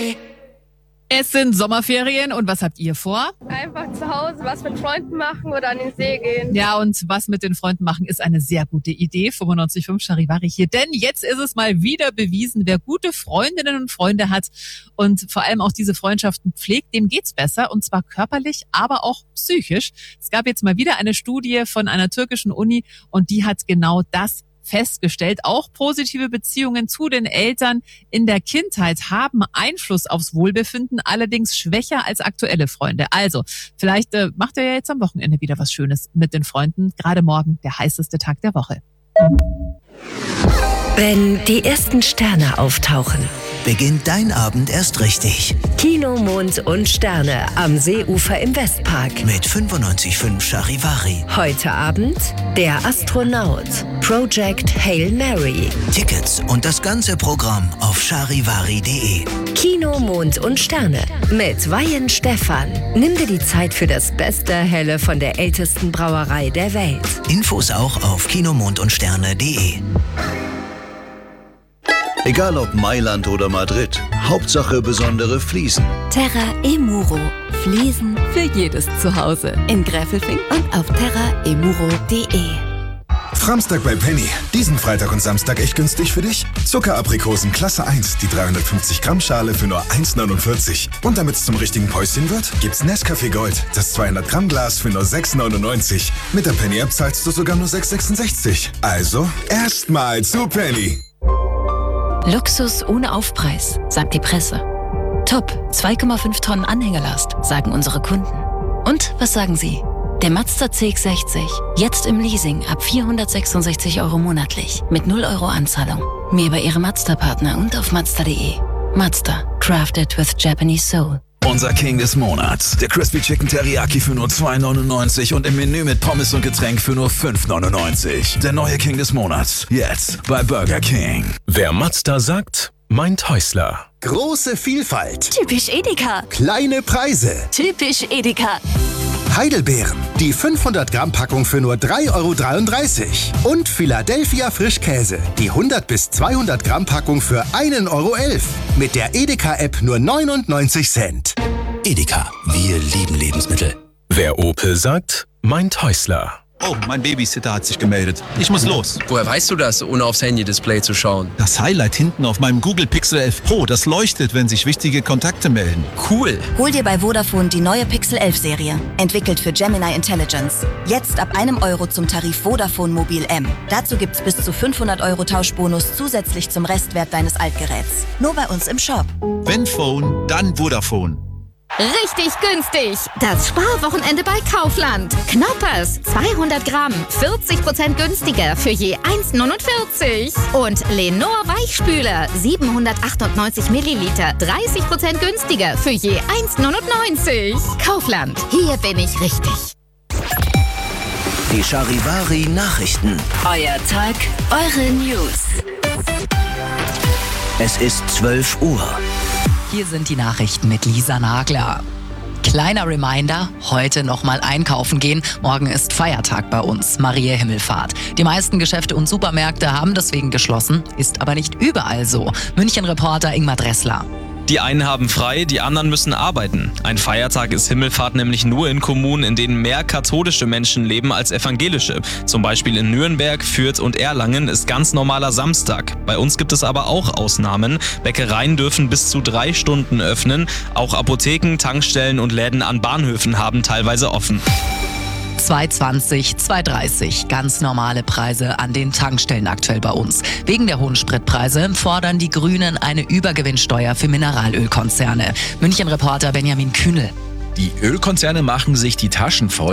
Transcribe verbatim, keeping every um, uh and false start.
Es sind Sommerferien und was habt ihr vor? Einfach zu Hause was mit Freunden machen oder an den See gehen. Ja, und was mit den Freunden machen ist eine sehr gute Idee. fünfundneunzig Komma fünf Charivari hier. Denn jetzt ist es mal wieder bewiesen, wer gute Freundinnen und Freunde hat und vor allem auch diese Freundschaften pflegt, dem geht's besser. Und zwar körperlich, aber auch psychisch. Es gab jetzt mal wieder eine Studie von einer türkischen Uni und die hat genau das festgestellt. Auch positive Beziehungen zu den Eltern in der Kindheit haben Einfluss aufs Wohlbefinden, allerdings schwächer als aktuelle Freunde. Also, vielleicht äh, macht ihr ja jetzt am Wochenende wieder was Schönes mit den Freunden. Gerade morgen der heißeste Tag der Woche. Wenn die ersten Sterne auftauchen, beginnt dein Abend erst richtig. Kino, Mond und Sterne am Seeufer im Westpark. Mit fünfundneunzig Komma fünf Charivari. Heute Abend der Astronaut. Project Hail Mary. Tickets und das ganze Programm auf charivari punkt de. Kino, Mond und Sterne mit Weihen Stefan. Nimm dir die Zeit für das beste Helle von der ältesten Brauerei der Welt. Infos auch auf kinomondundsterne punkt de. Egal ob Mailand oder Madrid, Hauptsache besondere Fliesen. Terra Emuro. Fliesen für jedes Zuhause. In Gräfelfing und auf terra emuro punkt de. Samstag bei Penny. Diesen Freitag und Samstag echt günstig für dich? Zuckeraprikosen Klasse eins, die dreihundertfünfzig Gramm Schale für nur eins neunundvierzig. Und damit es zum richtigen Päuschen wird, gibt's Nescafé Gold, das zweihundert Gramm Glas für nur sechs neunundneunzig. Mit der Penny-App zahlst du sogar nur sechs sechsundsechzig. Also, erstmal zu Penny. Luxus ohne Aufpreis, sagt die Presse. Top, zwei Komma fünf Tonnen Anhängerlast, sagen unsere Kunden. Und was sagen Sie? Der Mazda C X sechzig, jetzt im Leasing ab vierhundertsechsundsechzig Euro monatlich, mit null Euro Anzahlung. Mehr bei Ihrem Mazda-Partner und auf mazda punkt de. Mazda, crafted with Japanese soul. Unser King des Monats. Der Crispy Chicken Teriyaki für nur zwei neunundneunzig und im Menü mit Pommes und Getränk für nur fünf neunundneunzig. Der neue King des Monats. Jetzt bei Burger King. Wer Mazda sagt, meint Häusler. Große Vielfalt. Typisch Edeka. Kleine Preise. Typisch Edeka. Heidelbeeren. Die fünfhundert Gramm Packung für nur drei Euro dreiunddreißig. Und Philadelphia Frischkäse. Die hundert bis zweihundert Gramm Packung für ein Euro elf. Mit der Edeka-App nur neunundneunzig Cent. Edeka, wir lieben Lebensmittel. Wer Opel sagt, meint Häusler. Oh, mein Babysitter hat sich gemeldet. Ich muss los. Woher weißt du das, ohne aufs Handy-Display zu schauen? Das Highlight hinten auf meinem Google Pixel elf Pro, das leuchtet, wenn sich wichtige Kontakte melden. Cool. Hol dir bei Vodafone die neue Pixel elf Serie. Entwickelt für Gemini Intelligence. Jetzt ab einem Euro zum Tarif Vodafone Mobil M. Dazu gibt's bis zu fünfhundert Euro Tauschbonus zusätzlich zum Restwert deines Altgeräts. Nur bei uns im Shop. Wenn Phone, dann Vodafone. Richtig günstig! Das Sparwochenende bei Kaufland. Knoppers, zweihundert Gramm, vierzig Prozent günstiger für je eins neunundvierzig. Und Lenor Weichspüler, siebenhundertachtundneunzig Milliliter, dreißig Prozent günstiger für je eins neunundneunzig. Kaufland, hier bin ich richtig. Die Charivari Nachrichten. Euer Tag, eure News. Es ist zwölf Uhr. Hier sind die Nachrichten mit Lisa Nagler. Kleiner Reminder, heute nochmal einkaufen gehen. Morgen ist Feiertag bei uns, Mariä Himmelfahrt. Die meisten Geschäfte und Supermärkte haben deswegen geschlossen, ist aber nicht überall so. München-Reporter Ingmar Dressler. Die einen haben frei, die anderen müssen arbeiten. Ein Feiertag ist Himmelfahrt nämlich nur in Kommunen, in denen mehr katholische Menschen leben als evangelische. Zum Beispiel in Nürnberg, Fürth und Erlangen ist ganz normaler Samstag. Bei uns gibt es aber auch Ausnahmen. Bäckereien dürfen bis zu drei Stunden öffnen. Auch Apotheken, Tankstellen und Läden an Bahnhöfen haben teilweise offen. zwei zwanzig, zwei dreißig. Ganz normale Preise an den Tankstellen aktuell bei uns. Wegen der hohen Spritpreise fordern die Grünen eine Übergewinnsteuer für Mineralölkonzerne. München-Reporter Benjamin Kühnel. Die Ölkonzerne machen sich die Taschen voll.